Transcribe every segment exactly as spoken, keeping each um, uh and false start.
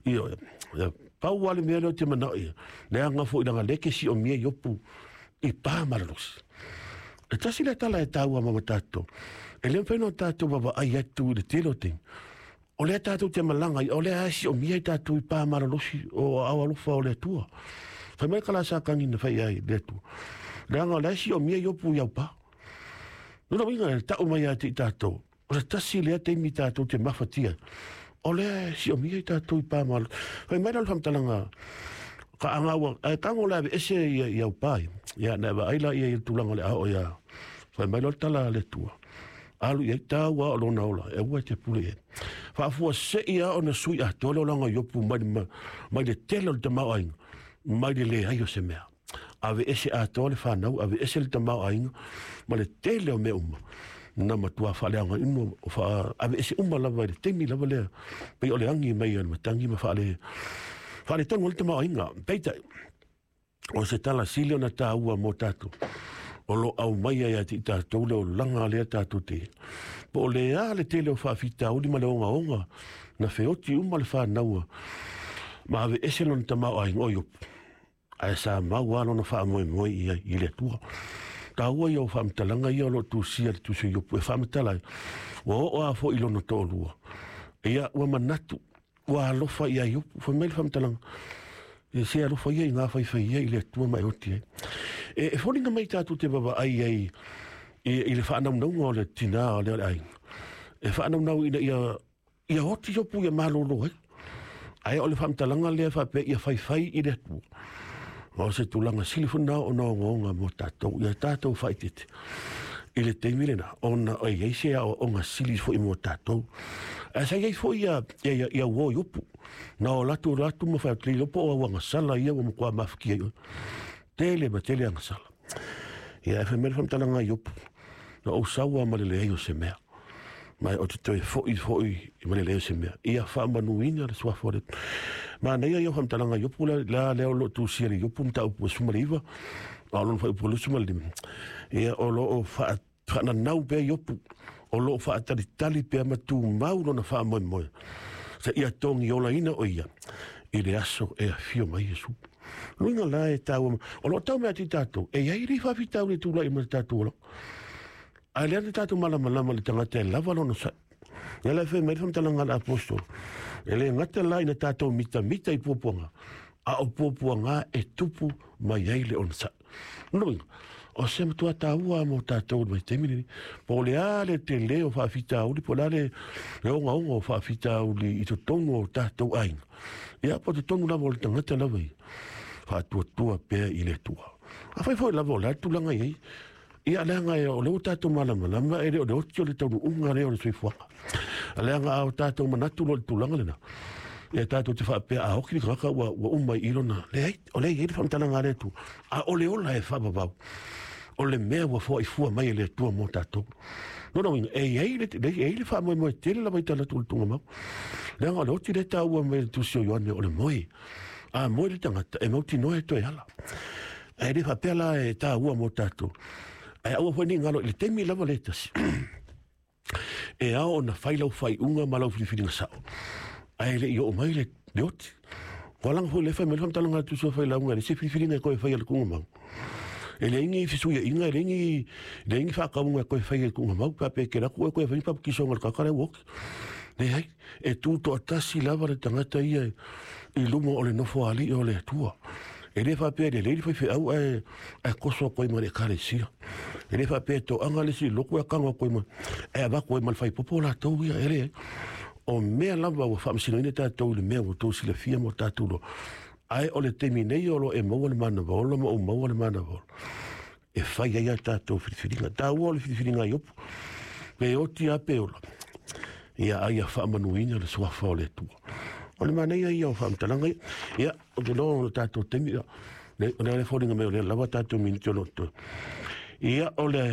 Io, pau wale mea leo te mana ia. Lea ngafo i langa leke si o mia yopu i pā mararosi. E tasi le tala e tāua mama tātou. E leo whenua tātou wawa ai atu i le telo ting. O lea tātou te malanga i o lea asi o mia i tātou i pā mararosi o awalufa o lea tua. Whai mai kala sa kangi na whai ai lea tua. Lea ngā lea si o mia yopu i au pā. Nuna winga e tau mai ati i tātou. O le tasi lea te imi tātou te mawhatia. O lea si o mia i tātou i pā malu. Whai mai nalu whamtalanga ka angawa. E kango lea be ese i au pāi. Ia newa aila ia i tulanga le ao ia. Whai mai nalu tala le tua. Alu ia i tāua o lona ola. E ua te pule e. Whaafua se ia o na sui a tole o langa yopu mai, mai le tele o le tamau ainga. Mai le le hai o se mea. Ave ese a tole whanau. Ave ese le tamau ainga. Mai le tele o mea uma. Na matua whaaleanga inu o wha... Ave ese uma lava le temi lava lea. Pei ole angi mai anu matangi ma whaale... Whaale tonu o le tamau ainga. Peita. O se tala sile o na tā ua mo tātou. O lo au mai ai ati tātou leo langa lea tātou te. Po o lea le tele o whaafita uli ma le onga onga. Na whioti uma le whanaua. Ma ave ese lona tamau ainga o yopu. Ai sa mau ano na wha moe moe i, i le tua. Ta ua ia o whamtalanga ia o lo tu sia le tu se yopu e whamtalai. Wa o a fo ilo no tō lua. Ia ua manatu. Ua alofa ia yopu. Fo mai le whamtalanga. E se alofa ia i ngā whaiwhai ia i le tua mai oti e. E, e whoninga mai tātu te baba ai ai. I, i le whanau nau o le tina o le ai. E whanau nau ina ia. Ia hoti yopu ia malolo e. Ai o le whamtalanga lea whape ia whaiwhai i le tua. O se tulanga silifuna o no ngonga mo tātou. Ia tātou whaitete. I le teimile na. O na o iei se o nga silifo i mo tātou. A sa iei fo ia ia ia wo yopu. Na o latu latu mo whaitli lopo o wanga sala ia o mkua mafiki ia. Tele ma tele anga sala. Ia e whamere whamtalanga yopu. Na o sawa malele ei o se mea. Mai o te toi fo i fo i malele ei o se mea. Ia whamanuina le swafore. Ma nei ia whamtalanga yopu la leo lo tu sia le yopu mta upu sumariva. A lon wha upu sumariva. Ia o lo o whaana nau pia yopu. O lo o wha atari tali pia matu mauro na wha moe moe. Sa ia tongi ola ina o ia. I le aso e a fio mai Jesu. Luinga la e tau. O lo tau mea ti tātou. E iai ri whafi tau le tūla i ma tātou ola. A lea te tātou malama lama le tangata e lava lono sa. Ia la whai mai whamtalanga la apostol. E le ngata la ina tātou mita mita i pōpuanga. A o pōpuanga e tupu mai ei le onsa. Nuinga, o se matua tāua mo tātou mai temini. Po le a le te leo whaafita uli, po la le onga onga o whaafita uli i to tongu o tātou ainga. Ia po te tongu lava o le tangata lava i. Whaatua tua pēr i le tua. A whai fwoi lava o la tulanga i ei. Ia leanga e o leo tātou malama lama e leo le oti o le taunu unga leo le suifuanga. A leanga o tātou manatu lo le tulanga lena. E tātou te whapea a hoki kaka wa umai ilona. Le hei, o le hei whamtalanga le tu. A o le ola e whababau. O le mea wa fua i fua mai le tua mo tātou. No no winga, e hei le te, e hei le wha moe moe tele la mai tala tulutunga mau. Leanga le oti le tāua me le tusio yoane o le moe. A moe le tangata, e mauti noe to e hala. E le whapea la e tāua mo tātou. E aua whani ngalo, le temi lava le tasi. E ao na whailau whai unga malau whiwhiringa sao. Ai le i o mai le le oti. Ko langa fo le whai me whamtalanga tu so whailau unga, le se whiwhiringa koe whai ala kunga mau. E le ingi fisuia inga, le ingi le ingi whakaunga koe whai ala kunga mau, pape ke raku e koe whai papu kisonga le kakare woki. Le hai, e tu to atasi lava le tangata ia i lumo o le nofo ali o le tua. E le whapea le leiri whai au e e koso koe ma le kare sia. E le whapea to anga le si loko e kanga koe ma e a wako e mal whai popo la tau ia e le o mea lava o whaamisino ina tātou le mea o tō sila fia mo tātou lo. Ai o le temi nei o lo e maua le mana vaola ma o maua le mana vaola. E whai aia tātou whiriwhiringa. Tā ua o le whiriwhiringa i opu. Pe oti a pe ola. Ia aia whaamanuina le suafa o le tua. O le manei aia o whaamtalanga. Ia, o te loa o tātou temi. O le le whoringa me o le lawa tātou minti o loto. Ia o le...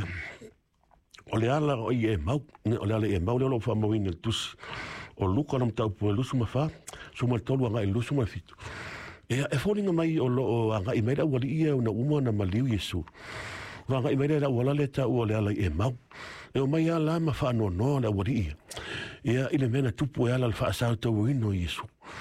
O le ala o i e mau. O le ala i e mau le olo whaamawina le tusi. O luka nam tau pua lusu ma wha. Suma tolu anga i lusu ma fitu. Ia e whoringa mai o lo anga i meira wali ia o na umua na maliu Yesu. Anga i meira wala le tau o le ala i e mau. E o mai ala ma wha no no le wali ia. Ia i le mena tupu e ala le wha asau tau ino Yesu.